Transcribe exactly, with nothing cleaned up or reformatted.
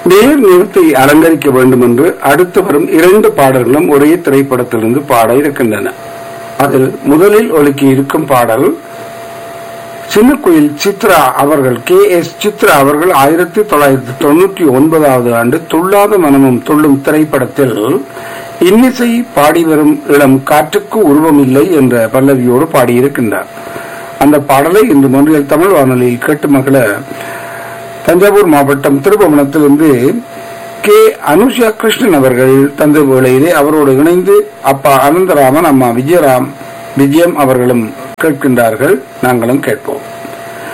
நேர் நிறுத்தை அலங்கரிக்க வேண்டும் என்று அடுத்து வரும் இரண்டு பாடல்களும் ஒரே திரைப்படத்திலிருந்து பாட இருக்கின்றன. அதில் முதலில் ஒலிக்கி இருக்கும் பாடல் சின்னக்குயில் சித்ரா அவர்கள் கே எஸ் சித்ரா அவர்கள் ஆயிரத்தி தொள்ளாயிரத்தி தொண்ணூற்றி ஒன்பதாவது ஆண்டு துள்ளாத மனமும் துள்ளும் திரைப்படத்தில் இன்னிசை பாடி வரும் இளம் காற்றுக்கு உருவமில்லை என்ற பல்லவியோடு பாடியிருக்கின்றார். அந்த பாடலை இன்று மொன்றியல் தமிழ் வானொலியில் கேட்டு மகள தஞ்சாவூர் மாவட்டம் திருபுவனத்திலிருந்து கே அனுஷா கிருஷ்ணன் அவர்கள் தந்தை வேளையிலே அவரோடு இணைந்து அப்பா அனந்தராமன் அம்மா விஜயராம் விஜயம் அவர்களும் கேட்கின்றார்கள். நாங்களும் கேட்போம்.